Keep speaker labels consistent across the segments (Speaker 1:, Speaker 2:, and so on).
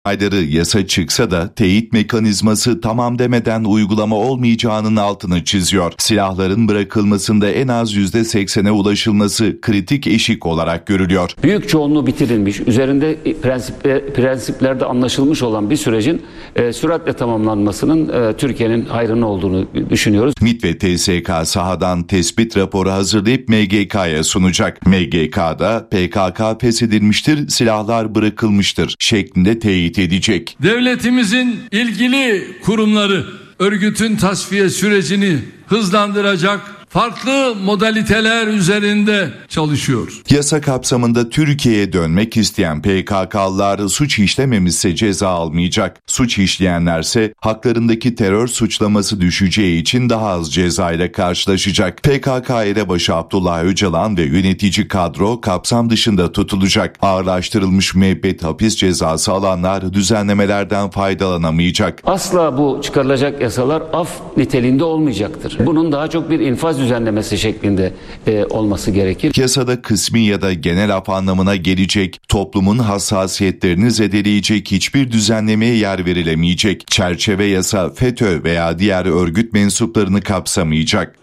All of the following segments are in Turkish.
Speaker 1: Ayları yasa çıksa da teyit mekanizması tamam demeden uygulama olmayacağının altını çiziyor. Silahların bırakılmasında en az %80'e ulaşılması kritik eşik olarak görülüyor.
Speaker 2: Büyük çoğunluğu bitirilmiş, üzerinde prensiplerde anlaşılmış olan bir sürecin süratle tamamlanmasının Türkiye'nin hayrına olduğunu düşünüyoruz.
Speaker 1: MİT ve TSK sahadan tespit raporu hazırlayıp MGK'ya sunacak. MGK'da PKK feshedilmiştir, silahlar bırakılmıştır şeklinde teyit edecek.
Speaker 3: Devletimizin ilgili kurumları örgütün tasfiye sürecini hızlandıracak farklı modaliteler üzerinde çalışıyor.
Speaker 1: Yasa kapsamında Türkiye'ye dönmek isteyen PKK'lılar suç işlememişse ceza almayacak. Suç işleyenlerse haklarındaki terör suçlaması düşeceği için daha az cezayla karşılaşacak. PKK elebaşı Abdullah Öcalan ve yönetici kadro kapsam dışında tutulacak. Ağırlaştırılmış müebbet hapis cezası alanlar düzenlemelerden faydalanamayacak.
Speaker 2: Asla bu çıkarılacak yasalar af niteliğinde olmayacaktır. Bunun daha çok bir infaz düzenlemesi şeklinde olması gerekir.
Speaker 1: Yasada kısmi ya da genel af anlamına gelecek, toplumun hassasiyetlerini zedeleyecek hiçbir düzenlemeye yer verilemeyecek. Çerçeve yasa FETÖ veya diğer örgüt mensuplarını kapsamayacak.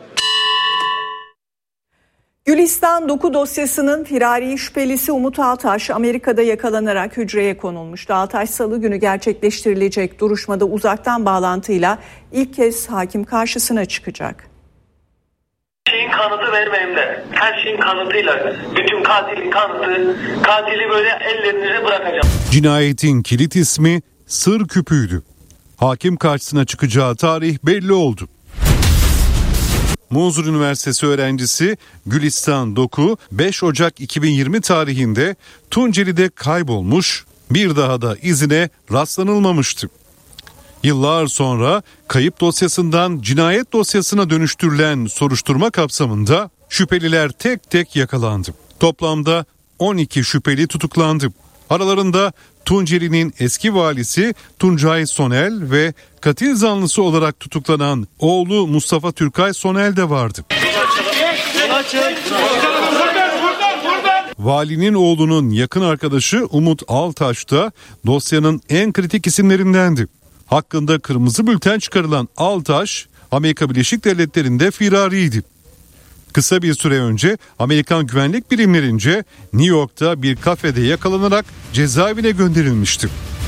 Speaker 4: Gülistan Doku dosyasının firari şüphelisi Umut Altaş Amerika'da yakalanarak hücreye konulmuştu. Altaş salı günü gerçekleştirilecek duruşmada uzaktan bağlantıyla ilk kez hakim karşısına çıkacak.
Speaker 5: Şeyin kanıtı benim elimde. Her şeyin kanıtıyla. Bütün katilin kanıtı. Katili böyle ellerinize bırakacağım.
Speaker 6: Cinayetin kilit ismi Sır Küpü'ydü. Hakim karşısına çıkacağı tarih belli oldu. Muzur Üniversitesi öğrencisi Gülistan Doku 5 Ocak 2020 tarihinde Tunceli'de kaybolmuş, bir daha da izine rastlanılmamıştı. Yıllar sonra kayıp dosyasından cinayet dosyasına dönüştürülen soruşturma kapsamında şüpheliler tek tek yakalandı. Toplamda 12 şüpheli tutuklandı. Aralarında Tunceli'nin eski valisi Tuncay Sonel ve katil zanlısı olarak tutuklanan oğlu Mustafa Türkay Sonel de vardı. Valinin oğlunun yakın arkadaşı Umut Altaş da dosyanın en kritik isimlerindendi. Hakkında kırmızı bülten çıkarılan Altaş, Amerika Birleşik Devletleri'nde firariydi. Kısa bir süre önce Amerikan güvenlik birimlerince New York'ta bir kafede yakalanarak cezaevine gönderilmişti.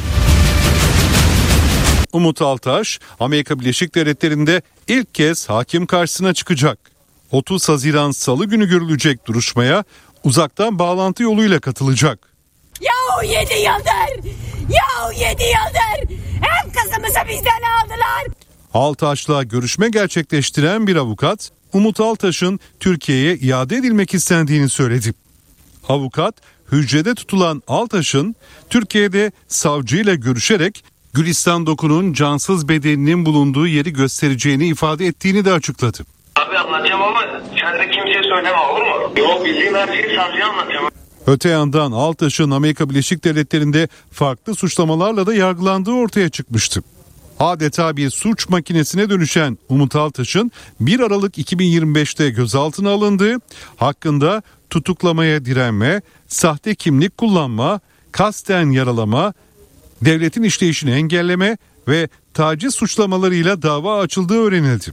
Speaker 6: Umut Altaş, Amerika Birleşik Devletleri'nde ilk kez hakim karşısına çıkacak. 30 Haziran Salı günü görülecek duruşmaya uzaktan bağlantı yoluyla katılacak.
Speaker 7: Yahu 7 yıldır! Yahu 7 yıldır! Hem kızımızı bizden aldılar!
Speaker 6: Altaş'la görüşme gerçekleştiren bir avukat, Umut Altaş'ın Türkiye'ye iade edilmek istendiğini söyledi. Avukat, hücrede tutulan Altaş'ın Türkiye'de savcıyla görüşerek Gülistan Doku'nun cansız bedeninin bulunduğu yeri göstereceğini ifade ettiğini de açıkladı.
Speaker 5: Abi anlatacağım ama sen de kimseye söyleme, olur mu? Yok, bildiğim her şeyi savcıya anlatacağım.
Speaker 6: Öte yandan Altaş'ın Amerika Birleşik Devletleri'nde farklı suçlamalarla da yargılandığı ortaya çıkmıştı. Adeta bir suç makinesine dönüşen Umut Altaş'ın 1 Aralık 2025'te gözaltına alındığı, hakkında tutuklamaya direnme, sahte kimlik kullanma, kasten yaralama, devletin işleyişini engelleme ve taciz suçlamalarıyla dava açıldığı öğrenildi.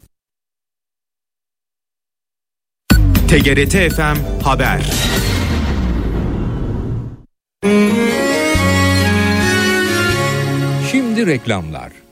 Speaker 8: TGRT FM Haber.
Speaker 9: Şimdi reklamlar.